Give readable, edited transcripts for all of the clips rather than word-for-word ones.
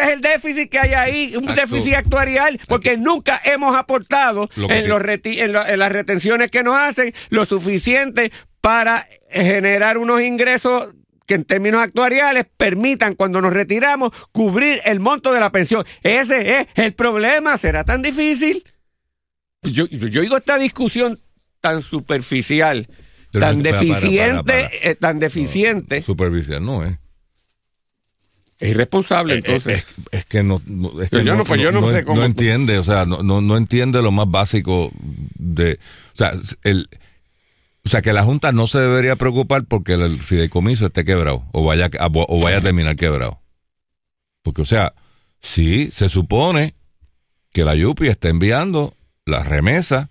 es el déficit que hay ahí, un Exacto. déficit actuarial, porque nunca hemos aportado en las retenciones que nos hacen lo suficiente para generar unos ingresos que en términos actuariales permitan, cuando nos retiramos, cubrir el monto de la pensión. Ese es el problema. ¿Será tan difícil? Yo digo esta discusión tan superficial, Pero tan deficiente, tan deficiente. No, superficial no es. Es irresponsable, entonces. Es que no es que yo no sé cómo. No entiende, o sea, no entiende lo más básico de, o sea, que la Junta no se debería preocupar porque el fideicomiso esté quebrado o vaya a terminar quebrado. Porque, o sea, sí se supone que la Yupi está enviando las remesas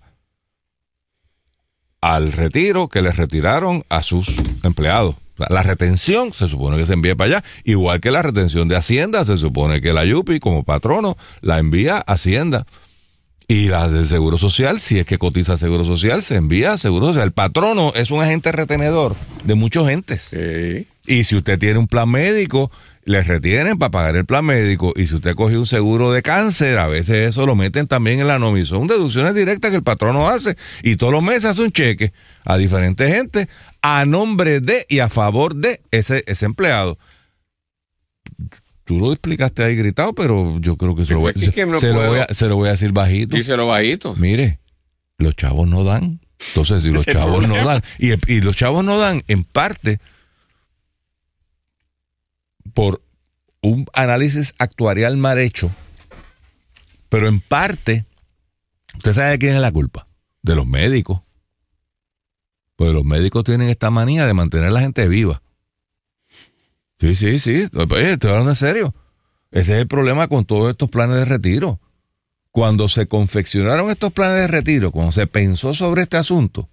al retiro que les retiraron a sus empleados. La retención se supone que se envía para allá, igual que la retención de Hacienda, se supone que la Yupi como patrono la envía a Hacienda. Y la del Seguro Social, si es que cotiza Seguro Social, se envía a Seguro Social. El patrono es un agente retenedor de muchos entes. Sí. Y si usted tiene un plan médico, le retienen para pagar el plan médico. Y si usted cogió un seguro de cáncer, a veces eso lo meten también en la nómina. Son deducciones directas que el patrono hace. Y todos los meses hace un cheque a diferentes gente a nombre de y a favor de ese empleado. Tú lo explicaste ahí gritado, pero yo creo que se lo voy a decir bajito. Díselo bajito. Mire, los chavos no dan. Entonces, si los chavos no dan, y los chavos no dan en parte por un análisis actuarial mal hecho, pero en parte, ¿usted sabe de quién es la culpa? De los médicos. Pues los médicos tienen esta manía de mantener a la gente viva. Sí. Oye, estoy hablando en serio. Ese es el problema con todos estos planes de retiro. Cuando se confeccionaron estos planes de retiro, cuando se pensó sobre este asunto,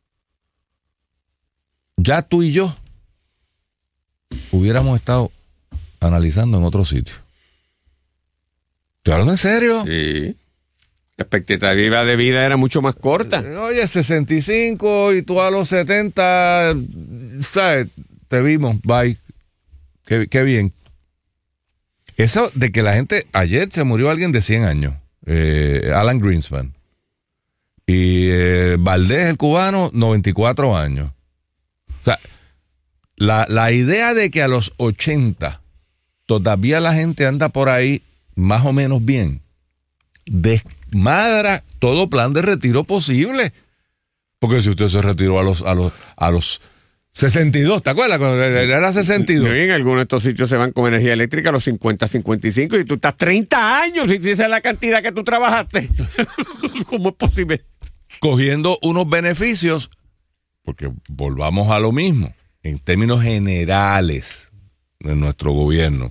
ya tú y yo hubiéramos estado analizando en otro sitio. ¿Estoy hablando en serio? Sí. La expectativa de vida era mucho más corta. Oye, 65 y tú a los 70, ¿sabes? Te vimos, bye. Qué bien. Eso de que la gente... Ayer se murió alguien de 100 años. Alan Greenspan. Y Valdés, el cubano, 94 años. O sea, la idea de que a los 80 todavía la gente anda por ahí más o menos bien, desmadra todo plan de retiro posible. Porque si usted se retiró a los 62, ¿te acuerdas? Cuando era 62. En algunos de estos sitios se van con energía eléctrica a los 50, 55 y tú estás 30 años y esa es la cantidad que tú trabajaste. ¿Cómo es posible? Cogiendo unos beneficios, porque volvamos a lo mismo, en términos generales de nuestro gobierno.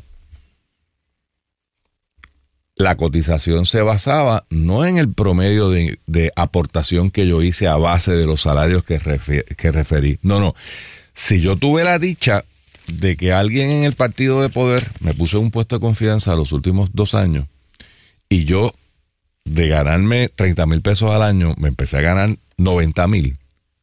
La cotización se basaba no en el promedio de aportación que yo hice a base de los salarios que referí. No. Si yo tuve la dicha de que alguien en el partido de poder me puso en un puesto de confianza los últimos 2 años y yo de ganarme 30,000 pesos al año me empecé a ganar 90,000.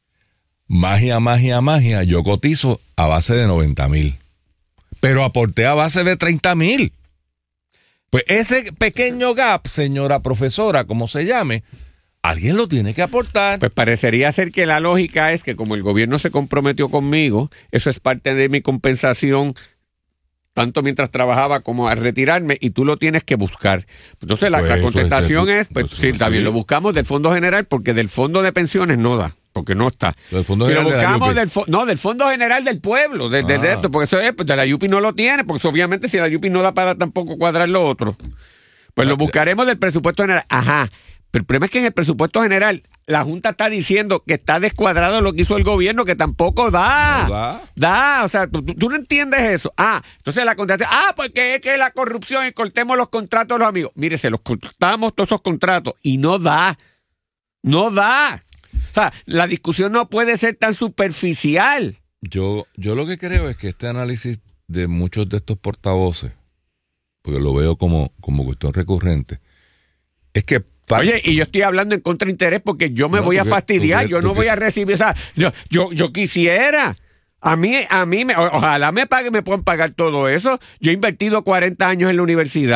Magia, yo cotizo a base de 90,000. Pero aporté a base de 30,000. Pues ese pequeño gap, señora profesora, como se llame, alguien lo tiene que aportar. Pues parecería ser que la lógica es que como el gobierno se comprometió conmigo, eso es parte de mi compensación, tanto mientras trabajaba como al retirarme, y tú lo tienes que buscar. Entonces la contestación es, sí, también lo buscamos del Fondo General, porque del Fondo de Pensiones no da. Porque no está. Del Fondo si lo General buscamos de del Fondo General del Pueblo, de esto, porque eso es, pues de la Yupi no lo tiene, porque obviamente si la Yupi no da para tampoco cuadrar lo otro, pues lo buscaremos del presupuesto general. Ajá, pero el problema es que en el presupuesto general la Junta está diciendo que está descuadrado lo que hizo el gobierno, que tampoco da. No da. O sea, tú no entiendes eso. Entonces la contestación, porque es que la corrupción y cortemos los contratos de los amigos. Mire, se los cortamos todos esos contratos y no da. O sea, la discusión no puede ser tan superficial. Yo lo que creo es que este análisis de muchos de estos portavoces, porque lo veo como cuestión recurrente, es que... Oye, y yo estoy hablando en contrainterés porque yo me voy a fastidiar, yo no voy a recibir, o sea, yo quisiera. Ojalá me puedan pagar todo eso. Yo he invertido 40 años en la universidad.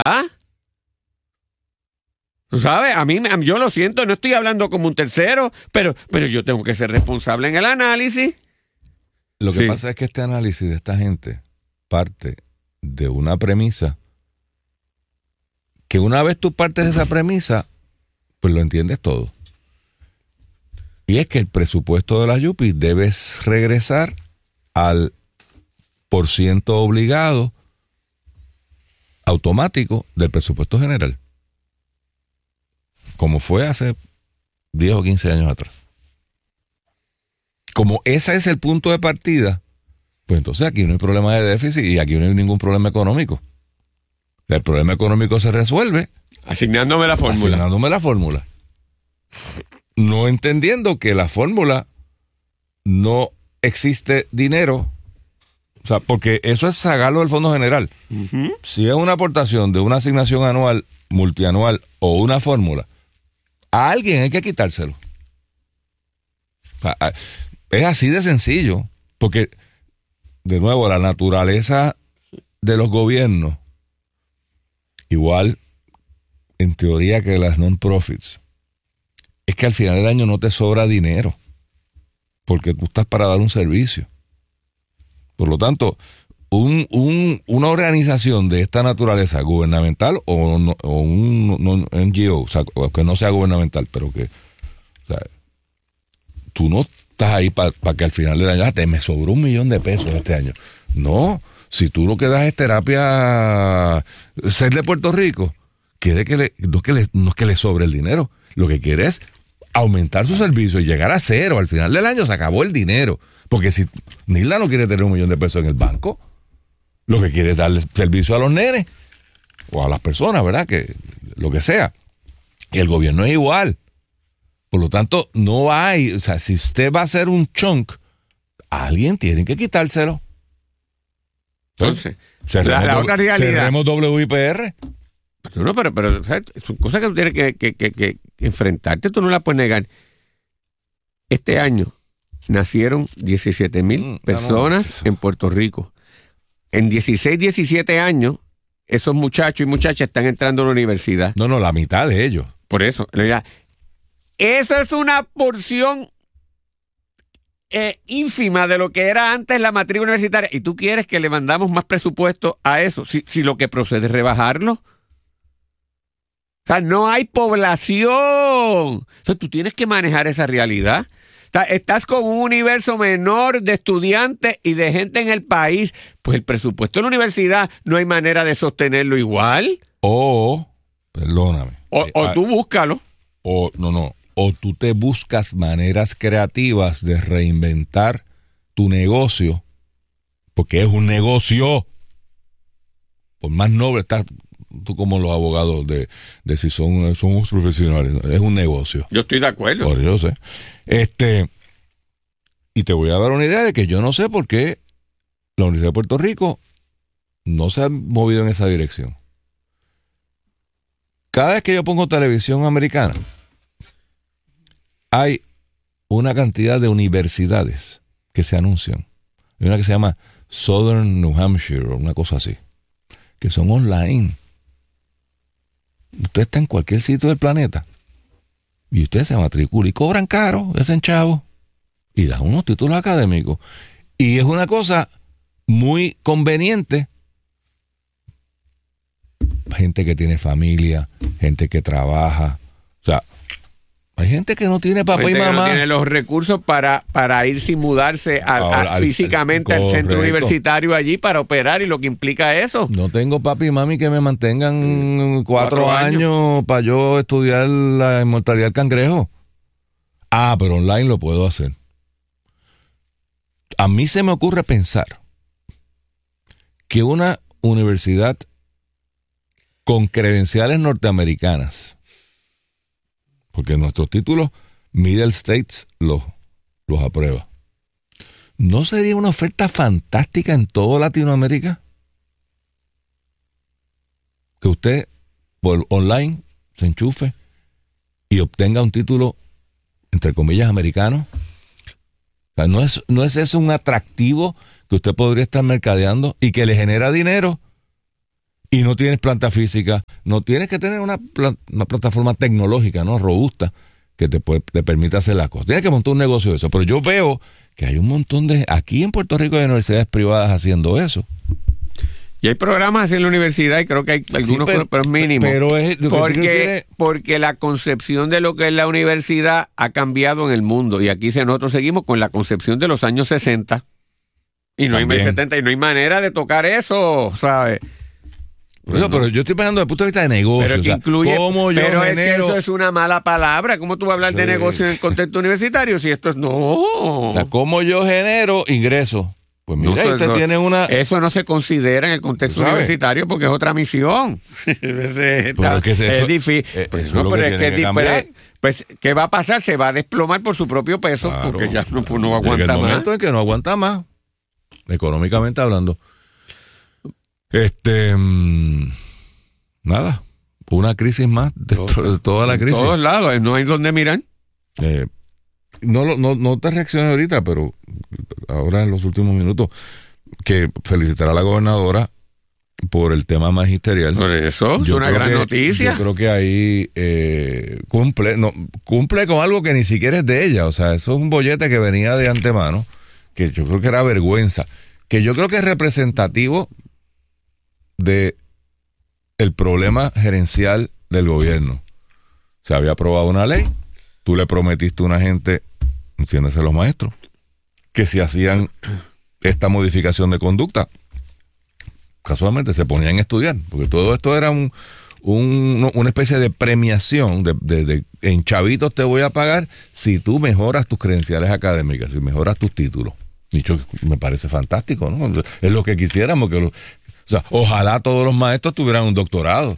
¿Tú sabes? Yo lo siento, no estoy hablando como un tercero, pero yo tengo que ser responsable en el análisis. Lo que pasa es que este análisis de esta gente parte de una premisa que una vez tú partes de esa premisa, pues lo entiendes todo. Y es que el presupuesto de la Yupi debes regresar al % obligado automático del presupuesto general, como fue hace 10 o 15 años atrás. Como ese es el punto de partida, pues entonces aquí no hay problema de déficit y aquí no hay ningún problema económico. El problema económico se resuelve asignándome la fórmula. No entendiendo que la fórmula no existe dinero. O sea, porque eso es sacarlo del Fondo General. Uh-huh. Si es una aportación de una asignación anual, multianual o una fórmula, a alguien hay que quitárselo. O sea, es así de sencillo. Porque, de nuevo, la naturaleza de los gobiernos, igual en teoría que las non-profits, es que al final del año no te sobra dinero. Porque tú estás para dar un servicio. Por lo tanto, una organización de esta naturaleza, gubernamental o un NGO, o sea, que no sea gubernamental, pero que, o sea, tú no estás ahí para que al final del año me sobró $1 millón este año. No, si tú lo que das es terapia ser de Puerto Rico, quiere no es que le sobre el dinero, lo que quiere es aumentar su servicio y llegar a cero. Al final del año se acabó el dinero. Porque si Nilda no quiere tener $1 millón en el banco, lo que quiere es darle servicio a los nenes o a las personas, ¿verdad? Que lo que sea. Y el gobierno es igual. Por lo tanto, no hay, o sea, si usted va a hacer un chunk, alguien tiene que quitárselo. Entonces, la otra realidad. Cerremos WIPR. No, pero ¿sabes? Son cosas que tú tienes que enfrentarte, tú no las puedes negar. Este año nacieron 17,000 personas en Puerto Rico. En 16, 17 años, esos muchachos y muchachas están entrando a la universidad. No, la mitad de ellos. Por eso, eso es una porción ínfima de lo que era antes la matrícula universitaria. Y tú quieres que le mandamos más presupuesto a eso, si lo que procede es rebajarlo. O sea, no hay población. O sea, tú tienes que manejar esa realidad. Estás con un universo menor de estudiantes y de gente en el país, pues el presupuesto de la universidad no hay manera de sostenerlo igual. Perdóname. O tú búscalo. O tú te buscas maneras creativas de reinventar tu negocio, porque es un negocio. Por más noble estás tú como los abogados de si somos profesionales, es un negocio. Yo estoy de acuerdo. Por yo sé. Y te voy a dar una idea de que yo no sé por qué la Universidad de Puerto Rico no se ha movido en esa dirección. Cada vez que yo pongo televisión americana, hay una cantidad de universidades que se anuncian. Hay una que se llama Southern New Hampshire o una cosa así, que son online. Usted está en cualquier sitio del planeta y usted se matricula y cobran caro, hacen chavos y dan unos títulos académicos. Y es una cosa muy conveniente. Gente que tiene familia, gente que trabaja. O sea, hay gente que no tiene papá y mamá. Que no tiene los recursos para irse y mudarse físicamente al centro universitario allí para operar y lo que implica eso. No tengo papi y mami que me mantengan 4 años para yo estudiar la inmortalidad del cangrejo. Pero online lo puedo hacer. A mí se me ocurre pensar que una universidad con credenciales norteamericanas, porque nuestros títulos Middle States los aprueba, ¿no sería una oferta fantástica en toda Latinoamérica? Que usted por online se enchufe y obtenga un título, entre comillas, americano. O sea, no es eso un atractivo que usted podría estar mercadeando y que le genera dinero y no tienes planta física, no tienes que tener una plataforma tecnológica, ¿no? Robusta que te permita hacer las cosas. Tienes que montar un negocio de eso. Pero yo veo que hay un montón aquí en Puerto Rico hay universidades privadas haciendo eso. Y hay programas así en la universidad y creo que hay algunos, pero mínimos. Porque la concepción de lo que es la universidad ha cambiado en el mundo. Y aquí nosotros seguimos con la concepción de los años 60. Y no hay 70 y no hay manera de tocar eso, ¿sabes? Pero yo estoy pensando desde el punto de vista de negocio. Pero que incluye, ¿cómo yo pero genero? es que eso es una mala palabra. ¿Cómo tú vas a hablar de negocio en el contexto universitario si esto es no? O sea, ¿cómo yo genero ingresos? Pues mira, usted tiene una... Eso no se considera en el contexto universitario porque es otra misión. Es difícil. Pues, ¿qué va a pasar? Se va a desplomar por su propio peso porque ya no aguanta más. El momento en que no aguanta más, económicamente hablando. Nada, una crisis más dentro de toda la crisis. En todos lados, no hay donde mirar. No te reacciones ahorita, pero ahora en los últimos minutos, que felicitar a la gobernadora por el tema magisterial. Por eso, es una gran noticia. Yo creo que ahí cumple con algo que ni siquiera es de ella. O sea, eso es un bollete que venía de antemano, que yo creo que era vergüenza, que yo creo que es representativo de el problema gerencial del gobierno. Se había aprobado una ley, tú le prometiste a una gente, entiéndase los maestros, que si hacían esta modificación de conducta, casualmente se ponían a estudiar, porque todo esto era una especie de premiación, de en chavitos te voy a pagar si tú mejoras tus credenciales académicas, si mejoras tus títulos. Dicho, me parece fantástico, ¿no? Es lo que quisiéramos, o sea, ojalá todos los maestros tuvieran un doctorado,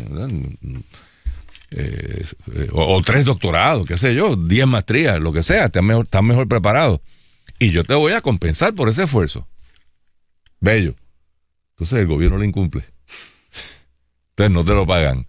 o 3 doctorados, qué sé yo, 10 maestrías, lo que sea, están mejor preparados. Y yo te voy a compensar por ese esfuerzo. Bello. Entonces el gobierno lo incumple. Entonces no te lo pagan.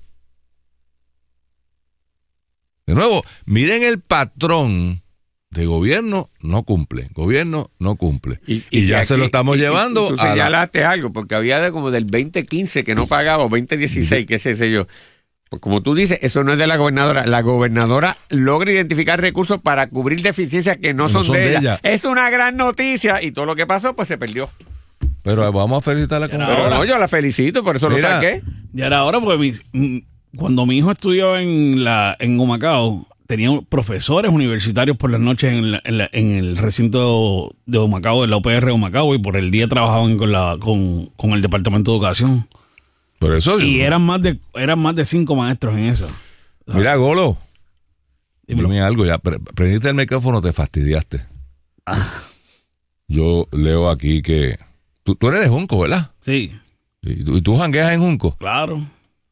De nuevo, miren el patrón de gobierno no cumple, gobierno no cumple. Y ya se lo estamos llevando. Tú señalaste algo, porque había como del 2015 que no pagaba, o 2016, qué sé yo. Pues como tú dices, eso no es de la gobernadora. La gobernadora logra identificar recursos para cubrir deficiencias que no son de ella. Es una gran noticia y todo lo que pasó, pues se perdió. Pero vamos a felicitar a la gobernadora. No, yo la felicito, por eso lo saqué. Ya era hora, porque cuando mi hijo estudió en Humacao, tenían profesores universitarios por las noches en el recinto de Humacao, en la UPR de Humacao, y por el día trabajaban con el Departamento de Educación. Por eso eran más de 5 maestros en eso. Mira, Golo, dime algo, ya prendiste el micrófono, te fastidiaste. Yo leo aquí que tú eres de Junco, ¿verdad? Sí. ¿Y tú jangueas en Junco? Claro.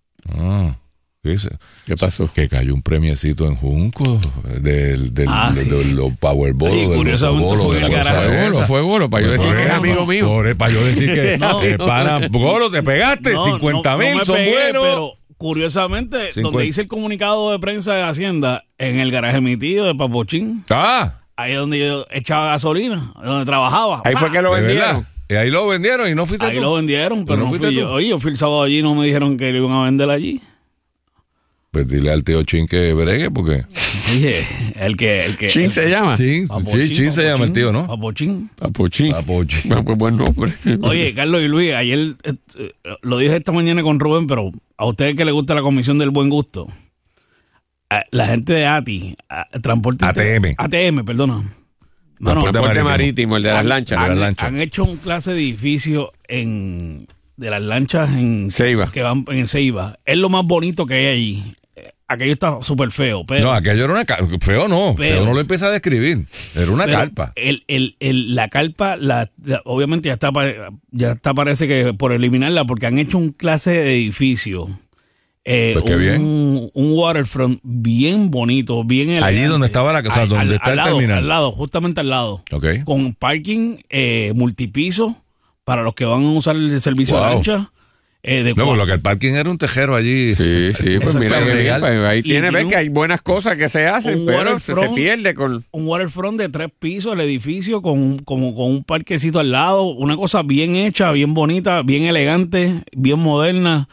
¿Qué pasó? Que cayó un premiecito en Junco de los Powerball. Curiosamente fue Golo, para yo decir que es amigo mío. Para yo decir que Golo, te pegaste, 50,000, son buenos. Pero curiosamente, 50. Donde hice el comunicado de prensa de Hacienda, en el garaje de mi tío de Papochín. Ahí es donde yo echaba gasolina, donde trabajaba. Ahí fue que lo vendieron. Y ahí lo vendieron y no fuiste tú. Ahí lo vendieron, pero no fui yo. Oye, yo fui el sábado allí y no me dijeron que lo iban a vender allí. Pues dile al tío Chin que bregue, porque... Oye, el que ¿Chin se llama? Chin se llama el tío, ¿no? Papochín. Pues buen nombre. Oye, Carlos y Luis, ayer lo dije esta mañana con Rubén, pero a ustedes que les gusta la Comisión del Buen Gusto, la gente de Transporte... ATM, perdona. Transporte marítimo, el de las lanchas. Han hecho un clase de edificio de las lanchas en Ceiba. Que van en Ceiba. Es lo más bonito que hay allí. Aquello está súper feo. Pero, no, aquello era una carpa. Feo no lo empieza a describir. Era una carpa. La carpa, obviamente ya está parece que por eliminarla, porque han hecho un clase de edificio. Pues un waterfront bien bonito, bien elegante. Allí donde estaba la casa, donde está el terminal. Justamente al lado. Okay. Con parking multipiso para los que van a usar el servicio de lancha. No, lo que el parking era un tejero allí. Sí, pues mira, ahí ves que hay buenas cosas que se hacen, pero se pierde con... Un waterfront de 3 pisos, el edificio con un parquecito al lado, una cosa bien hecha, bien bonita, bien elegante, bien moderna,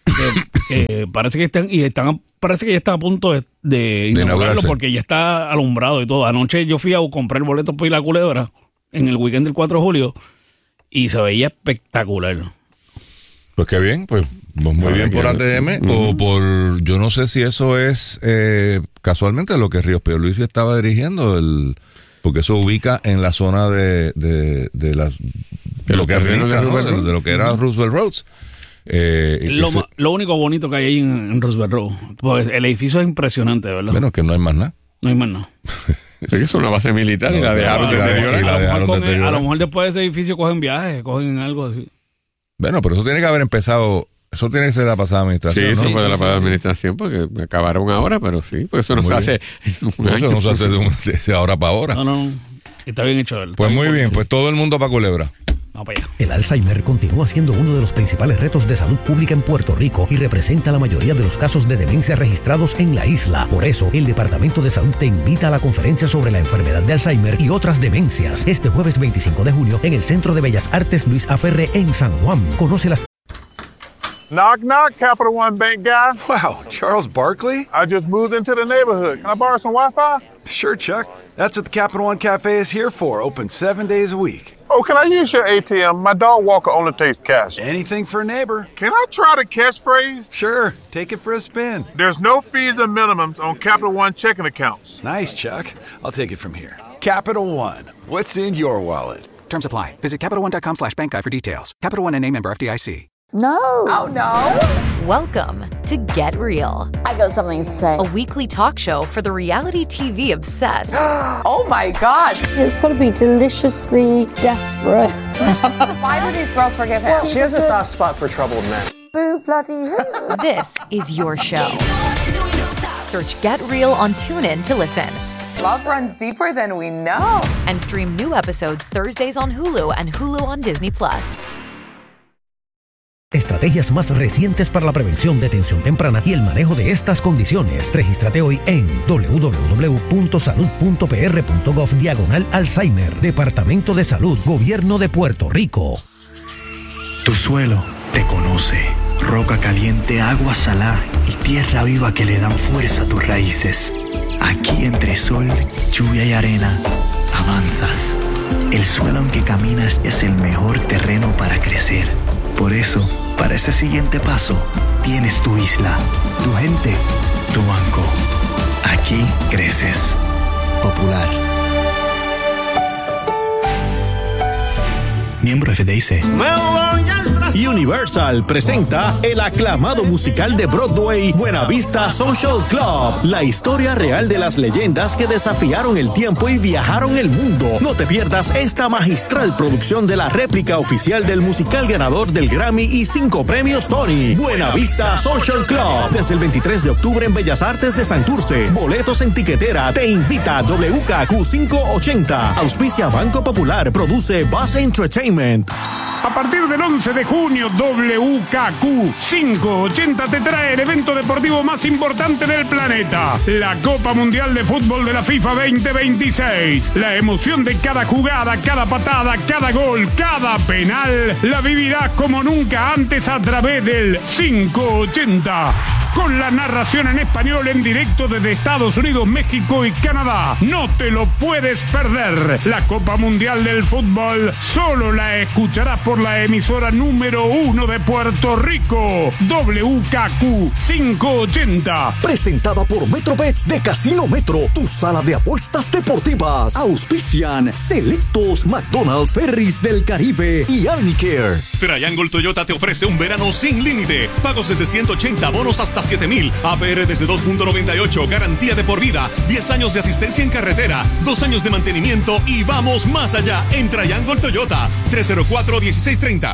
parece que parece que ya está a punto de inaugurarlo porque ya está alumbrado y todo. Anoche yo fui a comprar boletos para ir a La Culebra en el weekend del 4 de julio y se veía espectacular. Pues qué bien, pues muy bien por ATM o por, yo no sé si eso es casualmente lo que Ríos Pierluisi estaba dirigiendo, porque eso ubica en la zona de lo que administra, ¿no? de lo que era Roosevelt Roads. Lo único bonito que hay ahí en Roosevelt Road, pues el edificio es impresionante, ¿verdad? Bueno, que no hay más nada. No hay más nada. Es una base militar y la dejaron deteriorar. A lo mejor después de ese edificio cogen viajes, cogen algo así. Bueno, pero eso tiene que haber empezado, eso tiene que ser de la pasada administración. Sí, ¿no? eso fue de la pasada administración, porque acabaron ahora, pero sí, porque eso no se hace. Eso no se hace de ahora para ahora. No. Está bien hecho. Pues muy bien, pues todo el mundo para Culebra. El Alzheimer continúa siendo uno de los principales retos de salud pública en Puerto Rico y representa la mayoría de los casos de demencia registrados en la isla. Por eso, el Departamento de Salud te invita a la conferencia sobre la enfermedad de Alzheimer y otras demencias este jueves 25 de junio en el Centro de Bellas Artes Luis A. Ferré en San Juan. Conoce las... Knock, knock, Capital One Bank guy. Wow, Charles Barkley? I just moved into the neighborhood. Can I borrow some Wi-Fi? Sure, Chuck. That's what the Capital One Cafe is here for, open 7 days a week. Oh, can I use your ATM? My dog Walker only takes cash. Anything for a neighbor. Can I try the catchphrase? Sure, take it for a spin. There's no fees and minimums on Capital One checking accounts. Nice, Chuck. I'll take it from here. Capital One, what's in your wallet? Terms apply. Visit CapitalOne.com/bankguide for details. Capital One and a member FDIC. No. Oh, no. Welcome to Get Real. I got something to say. A weekly talk show for the reality TV obsessed. Oh, my God. It's got to be deliciously desperate. Why do these girls forgive him? Well, she has a soft spot for troubled men. Boo bloody who? This is your show. Search Get Real on TuneIn to listen. Love runs deeper than we know. And stream new episodes Thursdays on Hulu and Hulu on Disney+. Estrategias más recientes para la prevención, detención temprana y el manejo de estas condiciones. Regístrate hoy en www.salud.pr.gov/Alzheimer. Departamento de Salud, Gobierno de Puerto Rico. Tu suelo te conoce. Roca caliente, agua salada y tierra viva que le dan fuerza a tus raíces. Aquí entre sol, lluvia y arena, avanzas. El suelo en que caminas es el mejor terreno para crecer. Por eso, para ese siguiente paso, tienes tu isla, tu gente, tu banco. Aquí creces. Popular. Miembro FDIC. Universal presenta el aclamado musical de Broadway Buena Vista Social Club, la historia real de las leyendas que desafiaron el tiempo y viajaron el mundo. No te pierdas esta magistral producción de la réplica oficial del musical ganador del Grammy y 5 premios Tony. Buena Vista Social Club, desde el 23 de octubre en Bellas Artes de Santurce. Boletos en tiquetera. Te invita WKQ 580. Auspicia Banco Popular. Produce Base Entertainment. A partir del 11 de junio, WKQ 580 te trae el evento deportivo más importante del planeta, la Copa Mundial de Fútbol de la FIFA 2026. La emoción de cada jugada, cada patada, cada gol, cada penal, la vivirás como nunca antes a través del 580. Con la narración en español en directo desde Estados Unidos, México y Canadá. No te lo puedes perder. La Copa Mundial del Fútbol solo la escucharás por la emisora número 1 de Puerto Rico, WKQ 580. Presentada por MetroBets de Casino Metro, tu sala de apuestas deportivas. Auspician Selectos, McDonald's, Ferris del Caribe y Arnicare. Triangle Toyota te ofrece un verano sin límite. Pagos desde 180, bonos hasta 7,000. APR desde 2.98, garantía de por vida, 10 años de asistencia en carretera, 2 años de mantenimiento y vamos más allá en Triangle Toyota. 304-1630.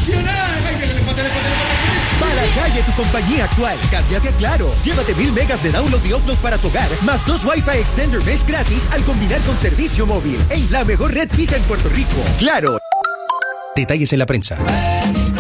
Para calle tu compañía actual, cámbiate a Claro. Llévate 1000 megas de download y upload para tu hogar, más 2 Wi-Fi Extender Mesh gratis al combinar con servicio móvil. En la mejor red fija en Puerto Rico. Claro. Detalles en la prensa.